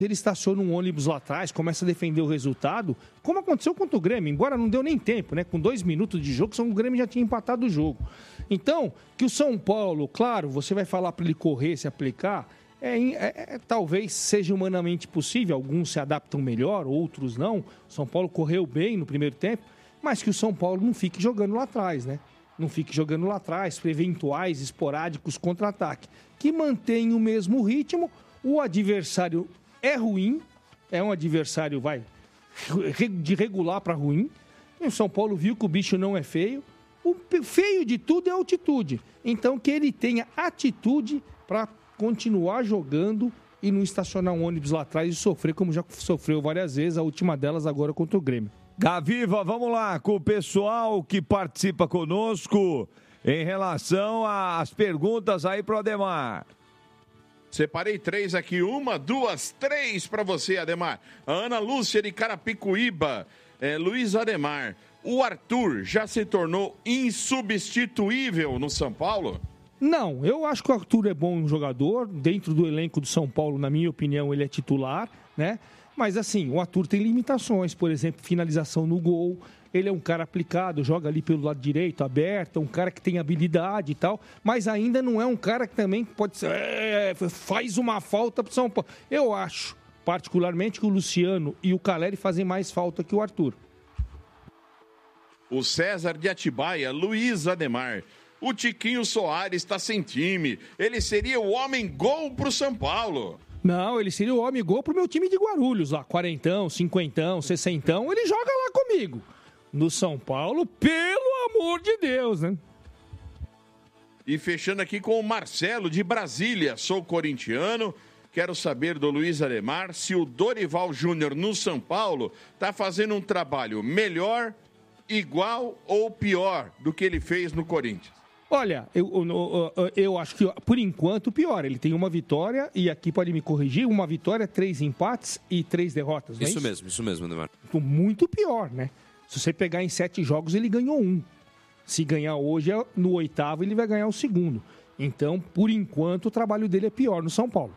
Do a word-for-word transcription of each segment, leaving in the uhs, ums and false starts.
ele estaciona um ônibus lá atrás, começa a defender o resultado, como aconteceu contra o Grêmio, embora não deu nem tempo, né? Com dois minutos de jogo, o Grêmio já tinha empatado o jogo. Então, que o São Paulo, claro, você vai falar para ele correr, se aplicar, é, é, é, talvez seja humanamente possível, alguns se adaptam melhor, outros não. O São Paulo correu bem no primeiro tempo, mas que o São Paulo não fique jogando lá atrás, né? Não fique jogando lá atrás, para eventuais, esporádicos contra-ataque. Que mantenha o mesmo ritmo, o adversário é ruim, é um adversário, vai, de regular para ruim. E o São Paulo viu que o bicho não é feio. O feio de tudo é a altitude. Então, que ele tenha atitude para continuar jogando e não estacionar um ônibus lá atrás e sofrer, como já sofreu várias vezes, a última delas agora contra o Grêmio. Gaviva, vamos lá com o pessoal que participa conosco em relação às perguntas aí pro Ademar. Separei três aqui, uma, duas, três para você, Ademar. A Ana Lúcia de Carapicuíba, é, Luiz Ademar. O Arthur já se tornou insubstituível no São Paulo? Não, eu acho que o Arthur é bom jogador. Dentro do elenco do São Paulo, na minha opinião, ele é titular, né? Mas assim, o Arthur tem limitações, por exemplo, finalização no gol. Ele é um cara aplicado, joga ali pelo lado direito, aberto, um cara que tem habilidade e tal, mas ainda não é um cara que também pode ser, é, faz uma falta pro São Paulo. Eu acho, particularmente, que o Luciano e o Caleri fazem mais falta que o Arthur. O César de Atibaia, Luiz Ademar. O Tiquinho Soares está sem time. Ele seria o homem gol pro São Paulo. Não, ele seria o homem gol pro meu time de Guarulhos lá, quarentão, cinquentão, sessentão, ele joga lá comigo. No São Paulo, pelo amor de Deus, né? E fechando aqui com o Marcelo de Brasília. Sou corintiano, quero saber do Luiz Ademar se o Dorival Júnior no São Paulo está fazendo um trabalho melhor, igual ou pior do que ele fez no Corinthians. Olha, eu, eu, eu, eu acho que, por enquanto, pior. Ele tem uma vitória, e aqui pode me corrigir, uma vitória, três empates e três derrotas, não é isso? Isso mesmo, isso mesmo, Ademar. Muito pior, né? Se você pegar em sete jogos, ele ganhou um. Se ganhar hoje, no oitavo, ele vai ganhar o segundo. Então, por enquanto, o trabalho dele é pior no São Paulo.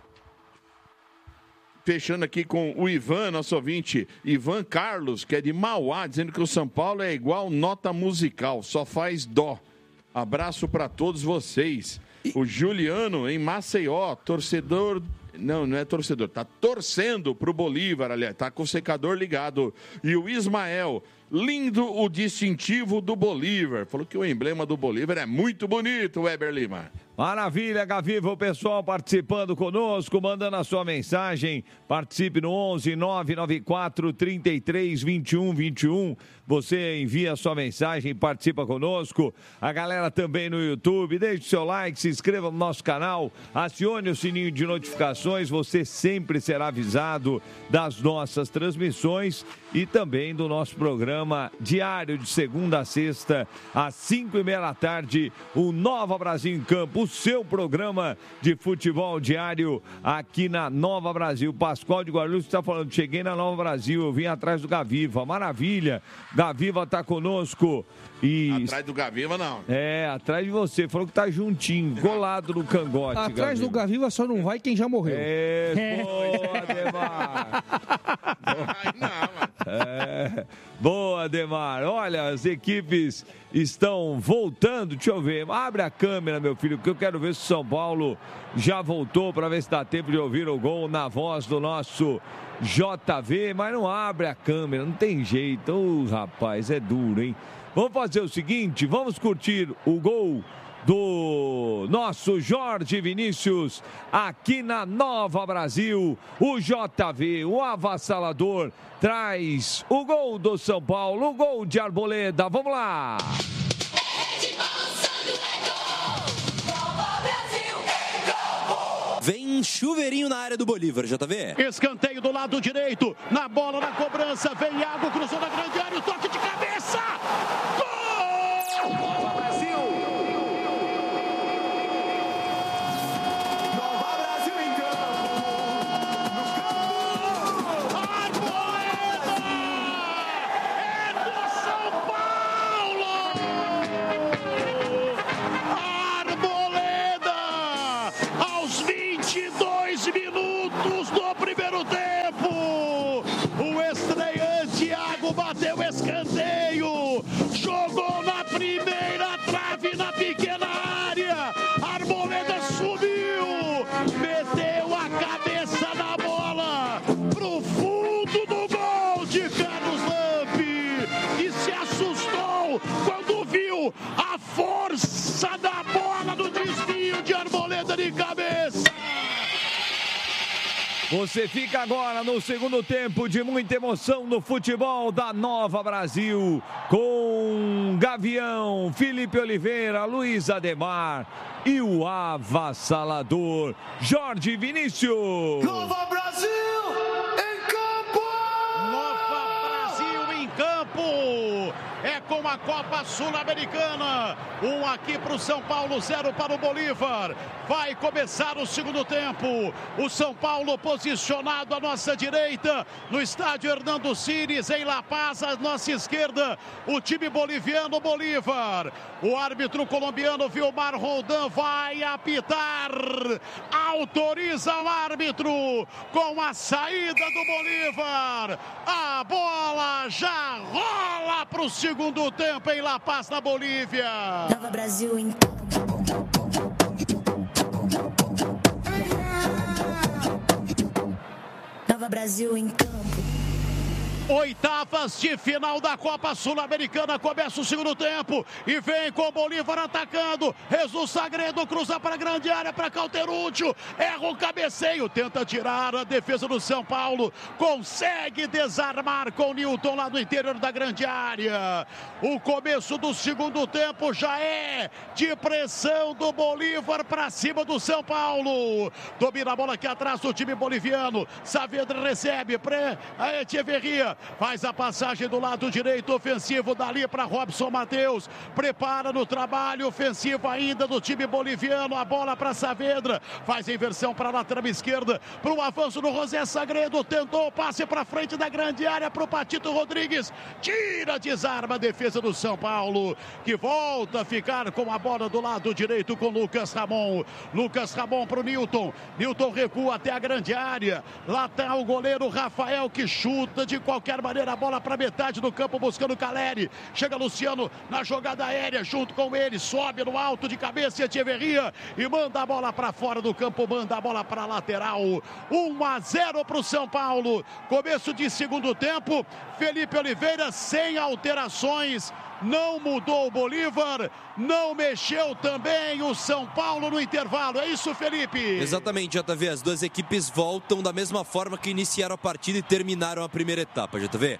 Fechando aqui com o Ivan, nosso ouvinte, Ivan Carlos, que é de Mauá, dizendo que o São Paulo é igual nota musical, só faz dó. Abraço para todos vocês. O Juliano, em Maceió, torcedor... Não, não é torcedor, tá torcendo pro Bolívar, aliás, tá com o secador ligado. E o Ismael, lindo o distintivo do Bolívar. Falou que o emblema do Bolívar é muito bonito, Weber Lima. Maravilha, Gaviva, o pessoal participando conosco, mandando a sua mensagem. Participe no onze nove nove quatro, trinta e três, vinte e um, vinte e um. Você envia a sua mensagem e participa conosco. A galera também no YouTube, deixe o seu like, se inscreva no nosso canal, acione o sininho de notificações. Você sempre será avisado das nossas transmissões e também do nosso programa diário de segunda a sexta, às cinco e meia da tarde, o Nova Brasil em Campo, o seu programa de futebol diário aqui na Nova Brasil. Pascoal de Guarulhos está falando, cheguei na Nova Brasil, eu vim atrás do Gaviva, maravilha, Gaviva está conosco. E... Atrás do Gaviva, não. É, atrás de você, falou que tá juntinho, colado no cangote. Atrás Gaviva. do Gaviva só não vai quem já morreu. É, boa, Ademar. É, boa, Ademar. Olha, as equipes estão voltando. Deixa eu ver, abre a câmera, meu filho, porque eu quero ver se o São Paulo já voltou, para ver se dá tempo de ouvir o gol na voz do nosso J V, mas não abre a câmera, não tem jeito. Ô, rapaz, é duro, hein? Vamos fazer o seguinte, vamos curtir o gol do nosso Jorge Vinícius aqui na Nova Brasil. O J V, o avassalador, traz o gol do São Paulo, o gol de Arboleda. Vamos lá! Vem chuveirinho na área do Bolívar, J V. Escanteio do lado direito, na bola, na cobrança, vem Iago, cruzou na grande área, o toque de cabeça! Gol! Nova Brasil! Nova Brasil em campo! Arboleda! É do São Paulo! Arboleda! Aos vinte e dois minutos do primeiro tempo! O estreante Iago bateu escanteio. Jogou na primeira trave, na pequena área. Arboleda subiu. Meteu a cabeça na bola pro fundo do gol de Carlos Lampe. E se assustou quando viu a força da bola do desvio de Arboleda de cabeça. Você fica agora no segundo tempo de muita emoção no futebol da Nova Brasil, com Gavião, Felipe Oliveira, Luiz Ademar e o avassalador Jorge Vinícius. Nova Brasil em campo! Nova Brasil em campo! É com a Copa Sul-Americana. Um aqui para o São Paulo, zero para o Bolívar. Vai começar o segundo tempo. O São Paulo posicionado à nossa direita, no estádio Hernando Cires, em La Paz, à nossa esquerda, o time boliviano Bolívar. O árbitro colombiano Vilmar Roldan vai apitar. Autoriza o árbitro com a saída do Bolívar. A bola já rola para o segundo Segundo tempo em La Paz, na Bolívia. Nova Brasil em Nova Brasil em campo. Oitavas de final da Copa Sul-Americana. Começa o segundo tempo e vem com o Bolívar atacando. Jesus Sagredo cruza para a grande área para Cauterúcio. Erra o cabeceio. Tenta tirar a defesa do São Paulo. Consegue desarmar com o Newton lá no interior da grande área. O começo do segundo tempo já é de pressão do Bolívar para cima do São Paulo. Domina a bola aqui atrás do time boliviano. Saavedra recebe. Pré a Echeverria. Faz a passagem do lado direito ofensivo dali para Robson Matheus. Prepara no trabalho ofensivo ainda do time boliviano. A bola para Saavedra. Faz a inversão para a lateral esquerda. Para o avanço do José Sagredo. Tentou o passe para frente da grande área para o Patito Rodrigues. Tira, desarma a defesa do São Paulo, que volta a ficar com a bola do lado direito com Lucas Ramon. Lucas Ramon para o Newton. Newton recua até a grande área. Lá está o goleiro Rafael, que chuta de qualquer qualquer maneira a bola para metade do campo buscando Caleri. Chega Luciano na jogada aérea junto com ele, sobe no alto de cabeça Echeverria e manda a bola para fora do campo, manda a bola para a lateral. um a zero para o São Paulo. Começo de segundo tempo. Felipe Oliveira sem alterações. Não mudou o Bolívar, não mexeu também o São Paulo no intervalo. É isso, Felipe? Exatamente, J V. As duas equipes voltam da mesma forma que iniciaram a partida e terminaram a primeira etapa, J V.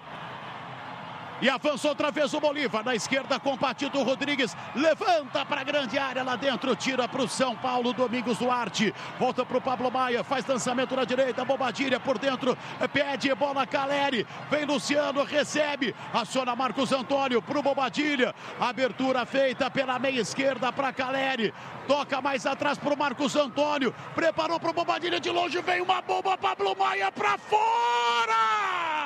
E avança outra vez o Bolívar, na esquerda com Patito Rodrigues, levanta para a grande área lá dentro, tira para o São Paulo, Domingos Duarte, volta para o Pablo Maia, faz lançamento na direita, Bobadilha por dentro, pede bola Caleri, vem Luciano, recebe, aciona Marcos Antônio para o Bobadilha, abertura feita pela meia esquerda para Caleri, toca mais atrás para o Marcos Antônio, preparou para o Bobadilha, de longe vem uma bomba, Pablo Maia para fora!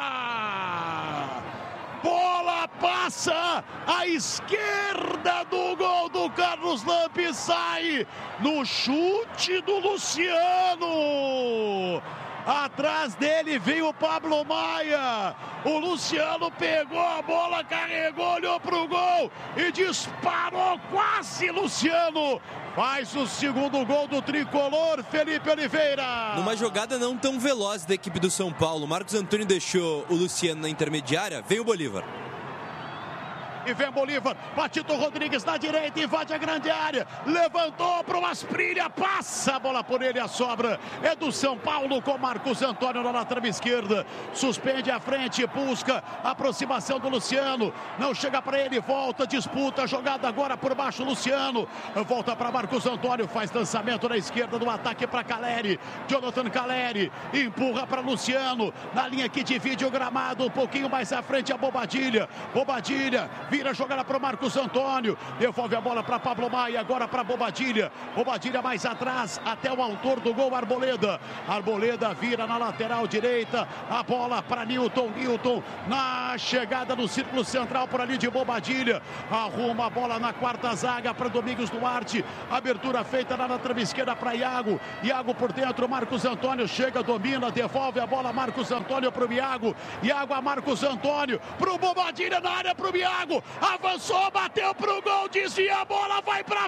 Bola passa à esquerda do gol do Carlos Lampe, sai no chute do Luciano. Atrás dele vem o Pablo Maia. O Luciano pegou a bola, carregou, olhou para o gol e disparou quase Luciano. Faz o segundo gol do tricolor, Felipe Oliveira. Numa jogada não tão veloz da equipe do São Paulo, Marcos Antônio deixou o Luciano na intermediária, vem o Bolívar. E vem Bolívar, Patito Rodrigues na direita, invade a grande área, levantou para o Asprilha, passa a bola por ele, a sobra é do São Paulo com Marcos Antônio na lateral esquerda, suspende a frente, busca a aproximação do Luciano, não chega para ele, volta, disputa, jogada agora por baixo, Luciano, volta para Marcos Antônio, faz lançamento na esquerda do ataque para Caleri, Jonathan Caleri, empurra para Luciano, na linha que divide o gramado, um pouquinho mais à frente a Bobadilha, Bobadilha, vira jogada para o Marcos Antônio, devolve a bola para Pablo Maia, agora para Bobadilha, Bobadilha mais atrás, até o autor do gol, Arboleda, Arboleda vira na lateral direita, a bola para Newton, Newton na chegada no círculo central por ali de Bobadilha, arruma a bola na quarta zaga para Domingos Duarte, abertura feita na lateral esquerda para Iago, Iago por dentro, Marcos Antônio chega, domina, devolve a bola, Marcos Antônio para o Iago, Iago a Marcos Antônio, para o Bobadilha na área para o Iago, avançou, bateu para o gol, desvia a bola, vai para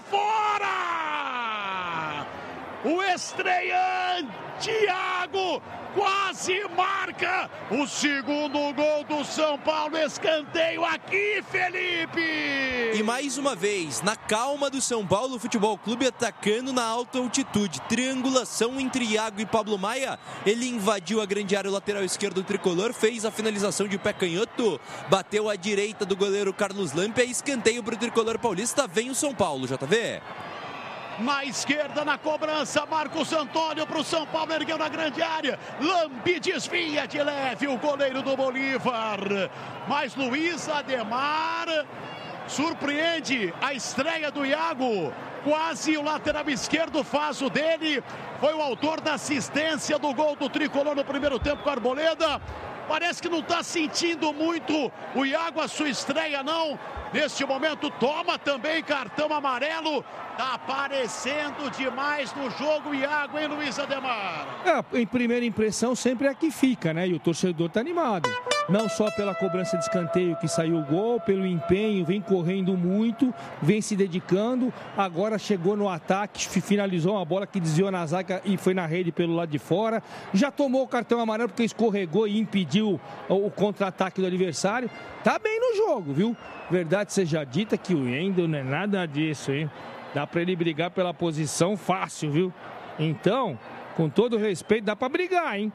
fora! O estreante Iago quase marca o segundo gol do São Paulo, escanteio aqui, Felipe! E mais uma vez, na calma do São Paulo Futebol Clube, atacando na alta altitude, triangulação entre Iago e Pablo Maia, ele invadiu a grande área, o lateral esquerdo do tricolor, fez a finalização de pé canhoto, bateu à direita do goleiro Carlos Lampe, escanteio para o tricolor paulista, vem o São Paulo, J V. Na esquerda, na cobrança, Marcos Antônio para o São Paulo, ergueu na grande área, Lampe desvia de leve o goleiro do Bolívar, mas Luiz Ademar surpreende a estreia do Iago, quase o lateral esquerdo faz o dele, foi o autor da assistência do gol do tricolor no primeiro tempo com a Arboleda. Parece que não está sentindo muito o Iago a sua estreia, não. Neste momento toma também cartão amarelo. Está aparecendo demais no jogo Iago, hein, Luiz Ademar? É, em primeira impressão sempre é a que fica, né? E o torcedor está animado. Não só pela cobrança de escanteio que saiu o gol, pelo empenho, vem correndo muito, vem se dedicando. Agora chegou no ataque, finalizou uma bola que desviou na zaga e foi na rede pelo lado de fora. Já tomou o cartão amarelo porque escorregou e impediu o, o contra-ataque do adversário. Tá bem no jogo, viu? Verdade seja dita que o Wendel não é nada disso, hein? Dá pra ele brigar pela posição fácil, viu? Então, com todo respeito, dá pra brigar, hein?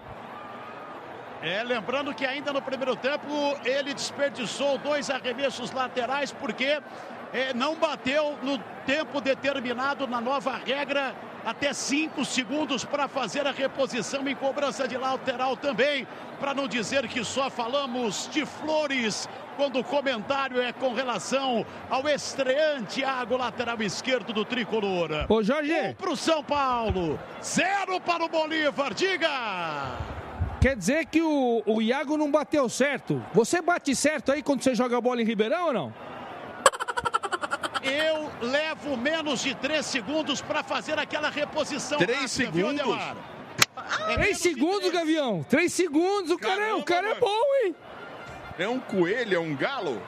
É, lembrando que ainda no primeiro tempo ele desperdiçou dois arremessos laterais porque é, não bateu no tempo determinado na nova regra, até cinco segundos para fazer a reposição em cobrança de lateral também, para não dizer que só falamos de flores quando o comentário é com relação ao estreante Iago, lateral esquerdo do tricolor. Ô Jorge, um para o São Paulo, zero para o Bolívar, diga! Quer dizer que o, o Iago não bateu certo. Você bate certo aí quando você joga a bola em Ribeirão ou não? Eu levo menos de três segundos para fazer aquela reposição. Três segundos? É três segundos, Gavião. Três segundos. O cara, é, o cara é bom, hein? É um coelho, é um galo?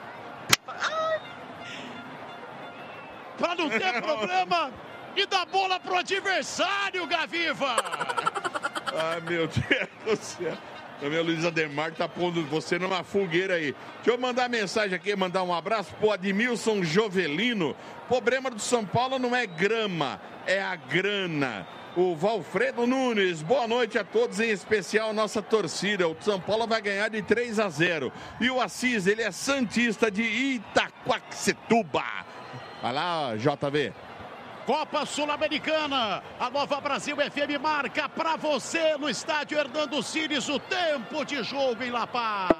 Para não ter problema e dar bola pro adversário, Gaviva. Ai, meu Deus do céu. O meu Luiz Ademar tá pondo você numa fogueira aí. Deixa eu mandar mensagem aqui, mandar um abraço pro Admilson Jovelino. O problema do São Paulo não é grama, é a grana. O Valfredo Nunes, boa noite a todos, em especial nossa torcida. O São Paulo vai ganhar de três a zero. E o Assis, ele é santista de Itaquaquecetuba. Vai lá, J V. Copa Sul-Americana, a Nova Brasil F M marca para você no estádio Hernando Cires o tempo de jogo em La Paz.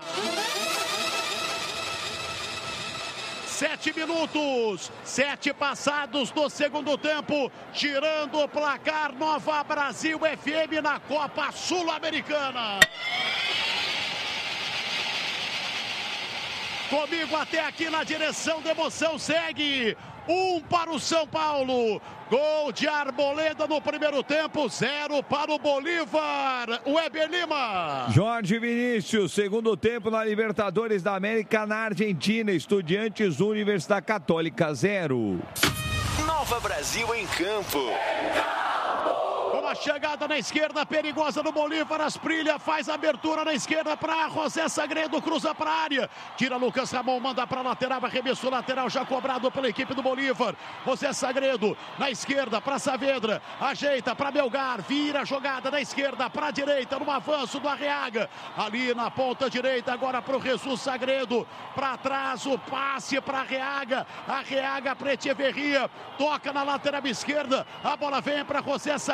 Sete minutos, sete passados do segundo tempo, girando o placar Nova Brasil F M na Copa Sul-Americana. Comigo até aqui na direção da emoção segue. Um para o São Paulo. Gol de Arboleda no primeiro tempo. Zero para o Bolívar. Weber Lima. Jorge Vinícius, segundo tempo na Libertadores da América na Argentina. Estudiantes Universidade Católica, zero. Nova Brasil em campo. Uma chegada na esquerda perigosa do Bolívar, Asprilha faz a abertura na esquerda para José Sagredo, cruza para a área, tira Lucas Ramon, manda para a lateral, arremesso lateral já cobrado pela equipe do Bolívar. José Sagredo na esquerda para Saavedra, ajeita para Melgar, vira a jogada na esquerda para a direita, no avanço do Arreaga, ali na ponta direita, agora para o Jesus Sagredo, para trás o passe para Arreaga, Arreaga para Echeverria, toca na lateral esquerda, a bola vem para José Sagredo,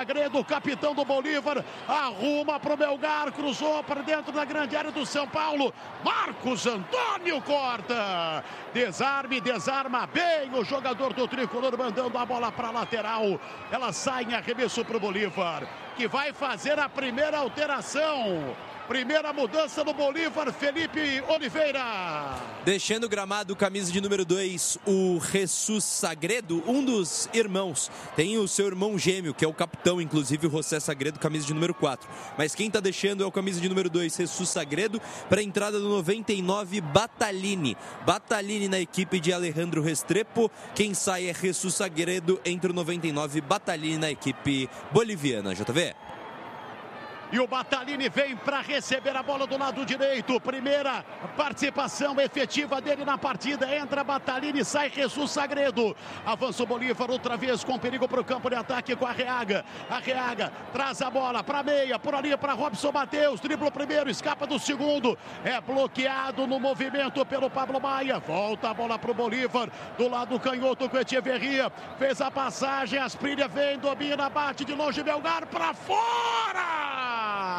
capitão do Bolívar, arruma pro Melgar, cruzou para dentro da grande área do São Paulo. Marcos Antônio corta. Desarme, desarma bem o jogador do tricolor, mandando a bola para a lateral. Ela sai em arremesso pro Bolívar, que vai fazer a primeira alteração. Primeira mudança no Bolívar, Felipe Oliveira. Deixando o gramado, camisa de número dois, o Jesus Sagredo, um dos irmãos. Tem o seu irmão gêmeo, que é o capitão, inclusive o José Sagredo, camisa de número quatro. Mas quem está deixando é o camisa de número dois, Jesus Sagredo, para a entrada do noventa e nove, Batalini. Batalini na equipe de Alejandro Restrepo. Quem sai é Jesus Sagredo, entre o noventa e nove, Batalini na equipe boliviana. J V. E o Batalini vem para receber a bola do lado direito. Primeira participação efetiva dele na partida. Entra Batalini, sai Jesus Sagredo. Avança o Bolívar outra vez com perigo para o campo de ataque com a Arreaga. Arreaga traz a bola para meia, por ali para Robson Matheus. Dribla o primeiro, escapa do segundo. É bloqueado no movimento pelo Pablo Maia. Volta a bola para o Bolívar. Do lado canhoto com Echeverria. Fez a passagem, Asprilla vem, domina, bate de longe, Melgar para fora!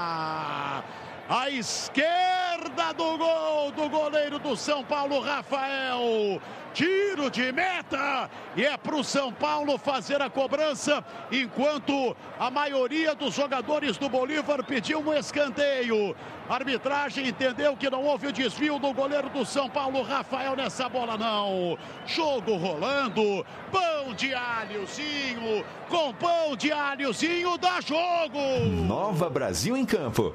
À esquerda do gol do goleiro do São Paulo, Rafael. Tiro de meta e é para o São Paulo fazer a cobrança, enquanto a maioria dos jogadores do Bolívar pediu um escanteio. A arbitragem entendeu que não houve o desvio do goleiro do São Paulo, Rafael, nessa bola não. Jogo rolando, pão de alhozinho, com pão de alhozinho dá jogo. Nova Brasil em campo.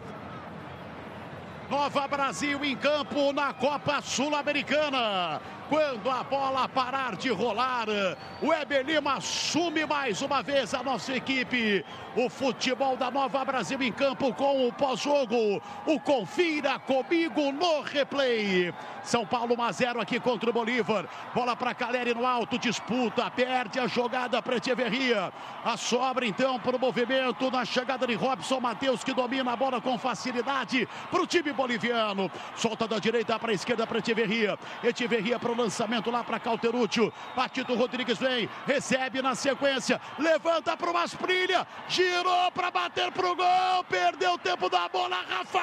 Nova Brasil em campo na Copa Sul-Americana. Quando a bola parar de rolar, o Heber Lima assume mais uma vez a nossa equipe. O futebol da Nova Brasil em campo com o pós-jogo. O Confira Comigo no replay. São Paulo um a zero aqui contra o Bolívar. Bola para Caleri no alto, disputa, perde a jogada para Echeverria. A sobra então para o movimento na chegada de Robson Matheus, que domina a bola com facilidade para o time boliviano. Solta da direita para a esquerda para Echeverria. Echeverria para o lançamento lá para Cauteruccio. Batido Rodrigues vem, recebe na sequência, levanta para o Asprilla, girou para bater para o gol, perdeu o tempo da bola,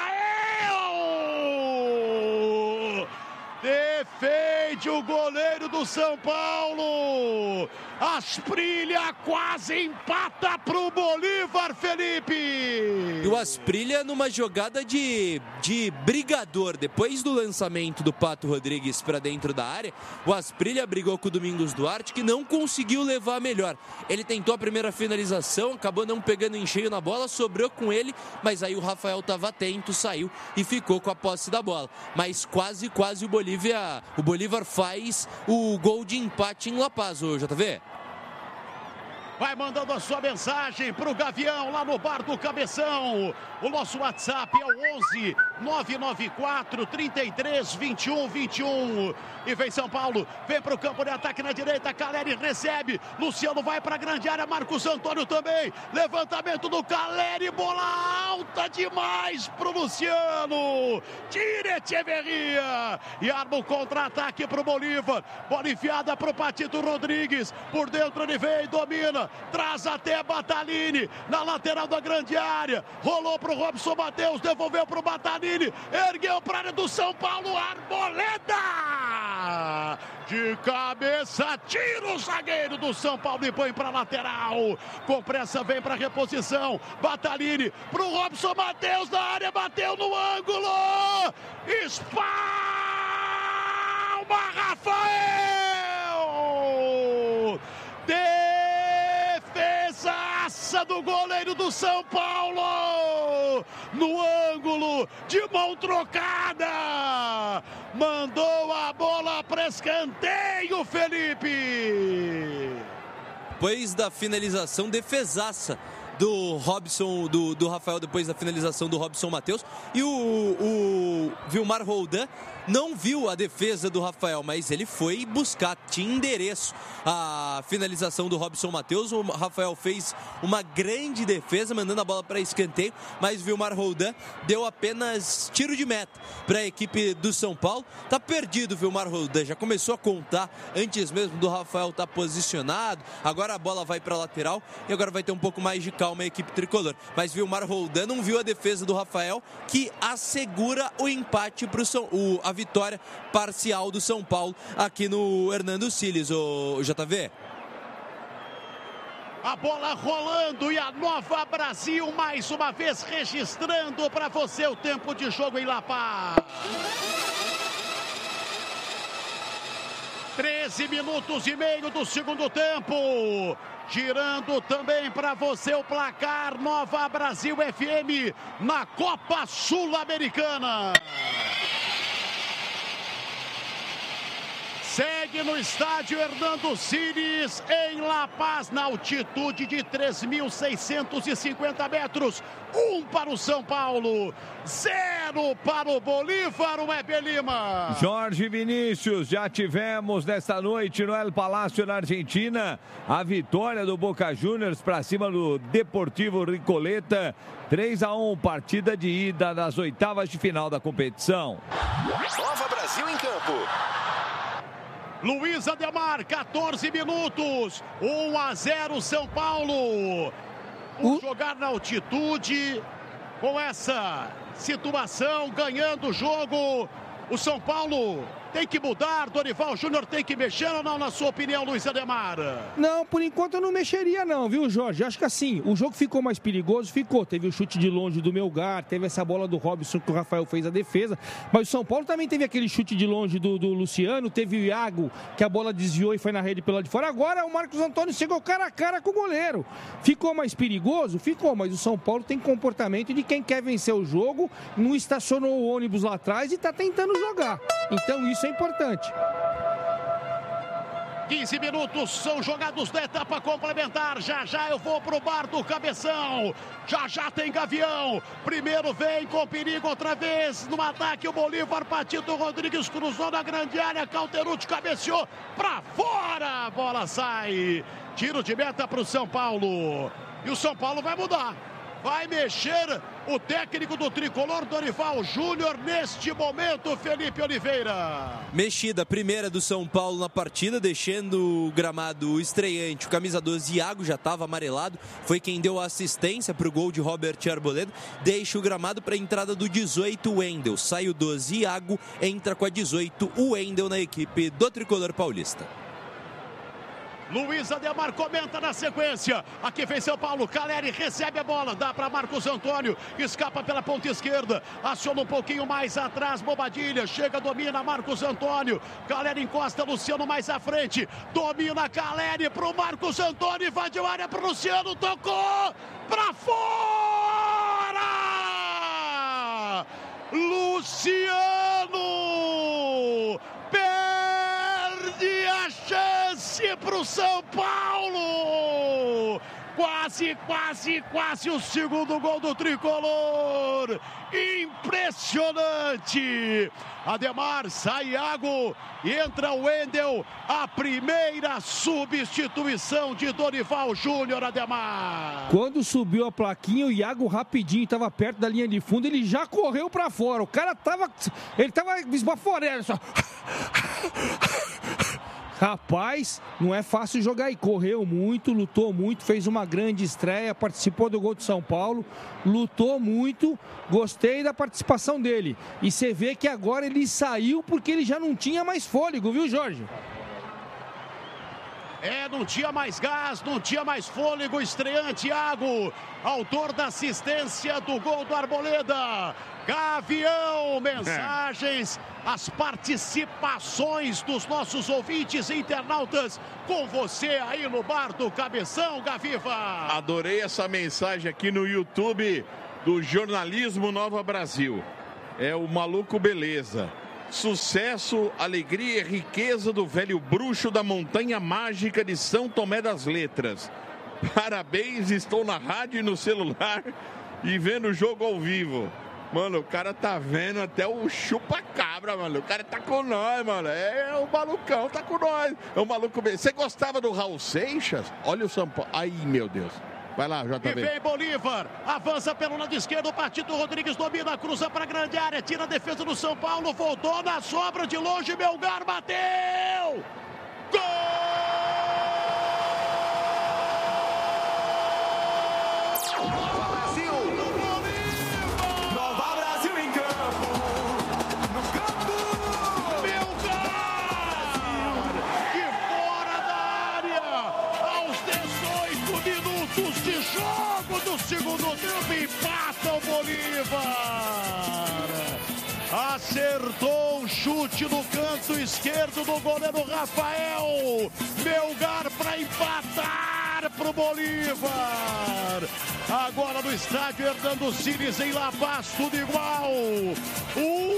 Rafael! Defende o goleiro do São Paulo. Asprilla quase empata pro Bolívar, Felipe. E o Asprilla numa jogada de, de brigador. Depois do lançamento do Pato Rodrigues para dentro da área, o Asprilla brigou com o Domingos Duarte, que não conseguiu levar melhor. Ele tentou a primeira finalização, acabou não pegando em cheio na bola, sobrou com ele, mas aí o Rafael estava atento, saiu e ficou com a posse da bola. Mas quase, quase o Bolívar O Bolívar faz o gol de empate em La Paz, o J V. Vai mandando a sua mensagem pro Gavião lá no bar do Cabeção. O nosso WhatsApp é o onze nove nove quatro, trinta e três, vinte e um, vinte e um. E vem São Paulo, vem pro campo de ataque na direita, Caleri recebe, Luciano vai pra grande área, Marcos Antônio também, levantamento do Caleri, bola alta demais pro Luciano, tira Echeverria e arma o contra-ataque pro Bolívar, bola enfiada pro Patito Rodrigues, por dentro ele vem, domina, traz até Batalini, na lateral da grande área, rolou pro Robson Matheus, devolveu pro Batalini, ergueu pra área do São Paulo, Arboleda! De cabeça, tira o zagueiro do São Paulo e põe pra lateral, com pressa vem pra reposição, Batalini pro Robson Matheus na área, bateu no ângulo, espalma Rafael! Defesaça do goleiro do São Paulo, no ângulo, de mão trocada, mandou a bola para escanteio, Felipe. Depois da finalização, defesaça do Robson, do, do Rafael, depois da finalização do Robson Matheus. E o, o Vilmar Roldan não viu a defesa do Rafael, mas ele foi buscar, tinha endereço a finalização do Robson Matheus. O Rafael fez uma grande defesa, mandando a bola para escanteio, mas Vilmar Roldan deu apenas tiro de meta para a equipe do São Paulo. Tá perdido o Vilmar Roldan, já começou a contar antes mesmo do Rafael estar tá posicionado. Agora a bola vai para a lateral e agora vai ter um pouco mais de calma a equipe tricolor. Mas Vilmar Roldan não viu a defesa do Rafael, que assegura o empate para o a vitória parcial do São Paulo aqui no Hernando Siles, o J V. A bola rolando e a Nova Brasil mais uma vez registrando para você o tempo de jogo em La Paz. treze minutos e meio do segundo tempo. Girando também para você o placar Nova Brasil F M na Copa Sul-Americana. Segue no estádio Hernando Siles, em La Paz, na altitude de três mil seiscentos e cinquenta metros. Um para o São Paulo, zero para o Bolívar, o Hebe Lima. Jorge Vinícius, já tivemos nesta noite no El Palácio, na Argentina, a vitória do Boca Juniors para cima do Deportivo Recoleta. três a um, partida de ida das oitavas de final da competição. Nova Brasil em campo. Luiz Ademar, quatorze minutos, um a zero São Paulo. Por uh. jogar na altitude, com essa situação, ganhando o jogo, o São Paulo tem que mudar, Dorival Júnior tem que mexer ou não, na sua opinião, Luiz Ademar? Não, por enquanto eu não mexeria não, viu, Jorge? Acho que assim, o jogo ficou mais perigoso, ficou. Teve o chute de longe do Melgar, teve essa bola do Robson que o Rafael fez a defesa, mas o São Paulo também teve aquele chute de longe do, do Luciano, teve o Iago, que a bola desviou e foi na rede pelo lado de fora. Agora o Marcos Antônio chegou cara a cara com o goleiro. Ficou mais perigoso? Ficou, mas o São Paulo tem comportamento de quem quer vencer o jogo, não estacionou o ônibus lá atrás e está tentando jogar. Então isso é importante. quinze minutos são jogados da etapa complementar. Já já eu vou pro bar do Cabeção. Já já tem Gavião. Primeiro vem com perigo outra vez no ataque o Bolívar. Patito Rodrigues cruzou na grande área. Cauterucci cabeceou pra fora. A bola sai. Tiro de meta pro São Paulo. E o São Paulo vai mudar. Vai mexer o técnico do tricolor, Dorival Júnior, neste momento, Felipe Oliveira. Mexida primeira do São Paulo na partida, deixando o gramado estreante. O camisa doze, Iago, já estava amarelado. Foi quem deu a assistência para o gol de Robert Arboleda. Deixa o gramado para a entrada do dezoito, Wendel. Sai o doze, Iago. Entra com a dezoito, o Wendel na equipe do tricolor paulista. Luiz Ademar comenta na sequência. Aqui vem São Paulo. Caleri recebe a bola. Dá para Marcos Antônio. Escapa pela ponta esquerda. Aciona um pouquinho mais atrás. Bobadilha. Chega, domina Marcos Antônio. Caleri encosta. Luciano mais à frente. Domina Caleri pro Marcos Antônio. Invadiu a área pro Luciano. Tocou para fora. Luciano perde a chance pro São Paulo. Quase, quase, quase o segundo gol do tricolor. Impressionante. Ademar, sai Iago, entra o Wendel. A primeira substituição de Dorival Júnior, Ademar. Quando subiu a plaquinha, o Iago rapidinho estava perto da linha de fundo, ele já correu para fora. O cara tava, ele tava esbaforando só. Rapaz, não é fácil jogar aí. Correu muito, lutou muito, fez uma grande estreia, participou do gol de São Paulo, lutou muito, gostei da participação dele. E você vê que agora ele saiu porque ele já não tinha mais fôlego, viu, Jorge? É, não tinha mais gás, não tinha mais fôlego. Estreante Iago, autor da assistência do gol do Arboleda. Gavião, mensagens, as participações dos nossos ouvintes e internautas com você aí no bar do Cabeção, Gaviva. Adorei essa mensagem aqui no YouTube do Jornalismo Nova Brasil. É o Maluco Beleza. Sucesso, alegria e riqueza do velho bruxo da Montanha Mágica de São Tomé das Letras. Parabéns, estou na rádio e no celular e vendo o jogo ao vivo. Mano, o cara tá vendo até o chupa-cabra, mano. O cara tá com nós, mano. É, o malucão tá com nós. É o maluco mesmo. Você gostava do Raul Seixas? Olha o São Paulo. Ai, meu Deus. Vai lá, J B. E vem Bolívar, avança pelo lado esquerdo, o Partido Rodrigues domina, cruza para a grande área, tira a defesa do São Paulo, voltou na sobra de longe, Melgar bateu! Gol! Brasil! Nova Brasil em campo! No campo! Melgar! De fora da área! Aos dezoito minutos de jogo do segundo tempo, empata o Bolívar! Acertou o chute no canto esquerdo do goleiro Rafael. Melgar para empatar para o Bolívar. Agora no estádio Hernando Siles em La Paz, tudo igual. Um